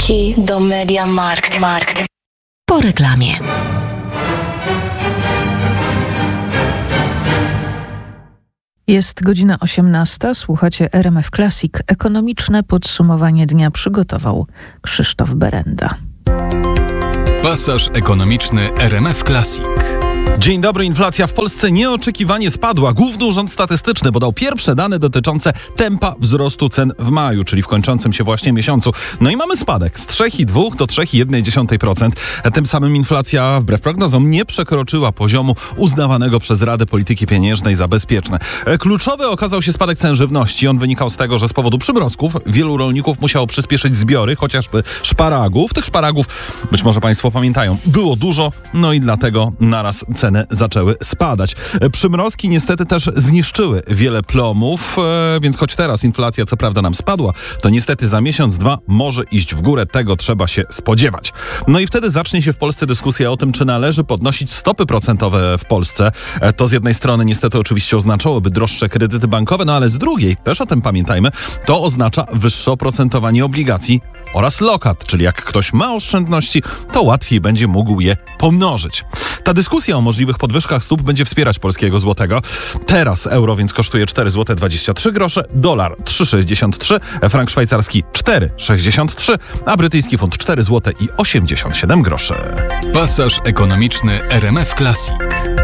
Kolejki do MediaMarkt. Po reklamie. Jest godzina 18. Słuchacie RMF Classic. Ekonomiczne podsumowanie dnia przygotował Krzysztof Berenda. Pasaż ekonomiczny RMF Classic. Dzień dobry. Inflacja w Polsce nieoczekiwanie spadła. Główny Urząd Statystyczny podał pierwsze dane dotyczące tempa wzrostu cen w maju, czyli w kończącym się właśnie miesiącu. No i mamy spadek z 3,2 do 3,1%. Tym samym inflacja, wbrew prognozom, nie przekroczyła poziomu uznawanego przez Radę Polityki Pieniężnej za bezpieczny. Kluczowy okazał się spadek cen żywności. On wynikał z tego, że z powodu przymrozków wielu rolników musiało przyspieszyć zbiory, chociażby szparagów. Tych szparagów, być może Państwo pamiętają, było dużo, no i dlatego naraz ceny zaczęły spadać. Przymrozki niestety też zniszczyły wiele plonów, więc choć teraz inflacja co prawda nam spadła, to niestety za miesiąc, dwa może iść w górę. Tego trzeba się spodziewać. No i wtedy zacznie się w Polsce dyskusja o tym, czy należy podnosić stopy procentowe w Polsce. To z jednej strony niestety oczywiście oznaczałoby droższe kredyty bankowe, no ale z drugiej, też o tym pamiętajmy, to oznacza wyższe oprocentowanie obligacji oraz lokat, czyli jak ktoś ma oszczędności, to łatwiej będzie mógł je pomnożyć. Ta dyskusja o możliwych podwyżkach stóp będzie wspierać polskiego złotego. Teraz euro więc kosztuje 4,23 zł, dolar 3,63, frank szwajcarski 4,63, a brytyjski funt 4,87 zł. Pasaż ekonomiczny RMF Classic.